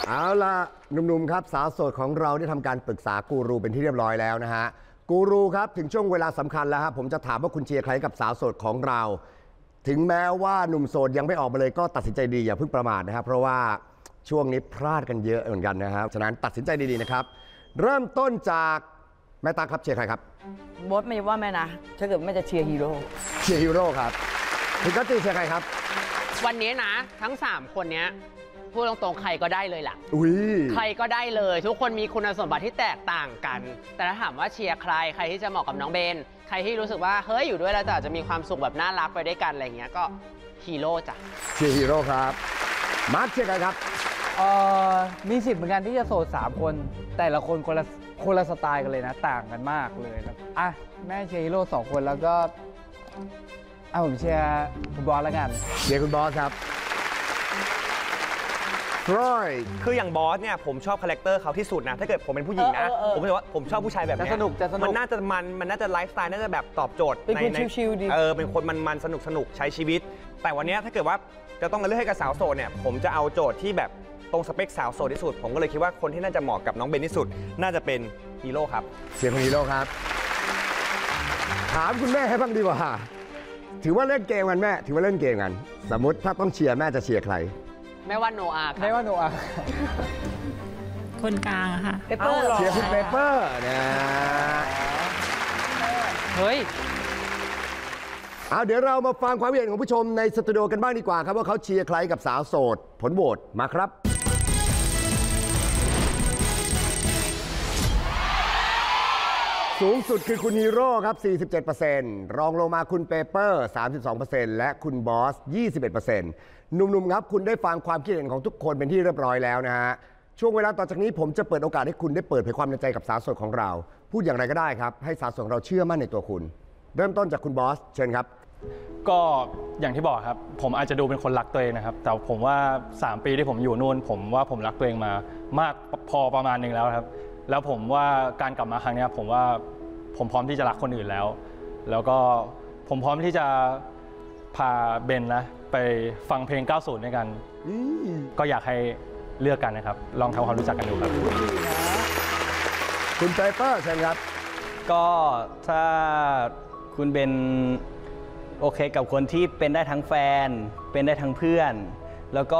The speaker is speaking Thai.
เอาล่ะหนุ่มๆครับสาวโสดของเราได้ทำการปรึกษากูรูเป็นที่เรียบร้อยแล้วนะฮะกูรูครับถึงช่วงเวลาสำคัญแล้วครับผมจะถามว่าคุณเชียร์ใครกับสาวโสดของเราถึงแม้ว่าหนุ่มโสดยังไม่ออกมาเลยก็ตัดสินใจดีอย่าเพิ่งประมาทนะครับเพราะว่าช่วงนี้พลาดกันเยอะเหมือนกันนะครับฉะนั้นตัดสินใจดีๆนะครับเริ่มต้นจากแม่ตาครับเชียร์ใครครับบอสไม่ว่าแม่นะถ้าเกิดแม่จะเชียร์ฮีโร่เชียร์ฮีโร่ครับคุณกัตตี้เชียร์ใครครับวันนี้นะทั้ง3คนนี้พูดตรงๆใครก็ได้เลยล่ะใครก็ได้เลยทุกคนมีคุณสมบัติที่แตกต่างกันแต่ถ้าถามว่าเชียร์ใครที่จะเหมาะกับน้องเบนใครที่รู้สึกว่าเฮ้ยอยู่ด้วยแล้วจะมีความสุขแบบน่ารักไปด้วยกันอะไรเงี้ยก็ฮีโร่จ้ะเชียร์ฮีโร่ครับมาร์คเชียร์ใครครับมีสิทธิ์เหมือนกันที่จะโสด3คนแต่ละคนคนละสไตล์กันเลยนะต่างกันมากเลยแล้วแม่เชียร์ฮีโร่2คนแล้วก็ผมเชียร์คุณบอสแล้วกันเชียร์คุณบอสครับคืออย่างบอสเนี่ยผมชอบคาแรคเตอร์เขาที่สุดนะถ้าเกิดผมเป็นผู้หญิงนะผมรู้สึกว่าผมชอบผู้ชายแบบนี้จะสนุกมันน่าจะไลฟ์สไตล์น่าจะแบบตอบโจทย์เป็นคนชิลๆดีเป็นคนมันสนุกใช้ชีวิตแต่วันนี้ถ้าเกิดว่าจะต้องมาเลือกให้กับสาวโสดเนี่ยผมจะเอาโจทย์ที่แบบตรงสเปคสาวโสดที่สุดผมก็เลยคิดว่าคนที่น่าจะเหมาะกับน้องเบนที่สุดน่าจะเป็นฮีโร่ครับเชียร์ฮีโร่ครับถามคุณแม่ให้บ้างดีกว่าถือว่าเล่นเกมกันแม่ถือว่าเล่นเกมกันสมมติถ้าต้องเชียร์แม่จะเชียร์ใครแม่ว่าโนอาแม่ว่าโนอาคนกลางค่ะเชียร์คุณเปเปอร์นะเฮ้ยเดี๋ยวเรามาฟังความคิดเห็นของผู้ชมในสตูดิโอกันบ้างดีกว่าครับว่าเขาเชียร์ใครกับสาวโสดผลโหวตมาครับสูงสุดคือคุณฮีโร่ครับ 47% รองลงมาคุณเปเปอร์ 32% และคุณบอส 21%หนุ่มๆครับคุณได้ฟังความคิดเห็นของทุกคนเป็นที่เรียบร้อยแล้วนะฮะช่วงเวลาต่อจากนี้ผมจะเปิดโอกาสให้คุณได้เปิดเผยความในใจกับสาวโสดของเราพูดอย่างไรก็ได้ครับให้สาวโสดของเราเชื่อมั่นในตัวคุณเริ่มต้นจากคุณบอสเชิญครับก็อย่างที่บอกครับผมอาจจะดูเป็นคนรักตัวเองนะครับแต่ผมว่า3 ปีที่ผมอยู่นู่นผมว่าผมรักตัวเองมามากพอประมาณนึงแล้วครับแล้วผมว่าการกลับมาครั้งนี้ผมว่าผมพร้อมที่จะรักคนอื่นแล้วก็ผมพร้อมที่จะพาเบนนะไปฟังเพลง 90 ด้วยกันก็อยากให้เลือกกันนะครับลองทำความรู้จักกันดูครับคุณเปเปอร์เชิญครับก็ถ้าคุณเบนโอเคกับคนที่เป็นได้ทั้งแฟนเป็นได้ทั้งเพื่อนแล้วก็